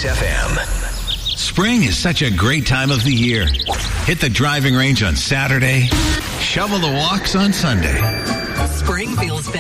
Kiss FM. Spring is such a great time of the year. Hit the driving range on Saturday. Shovel the walks on Sunday. Spring feels better